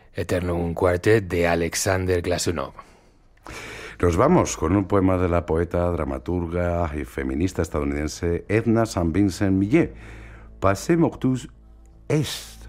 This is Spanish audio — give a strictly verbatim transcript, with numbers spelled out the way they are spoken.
Eternum Quartet de Alexander Glasunov. Nos vamos con un poema de la poeta, dramaturga y feminista estadounidense Edna St. Vincent Millay. Passez mortus est.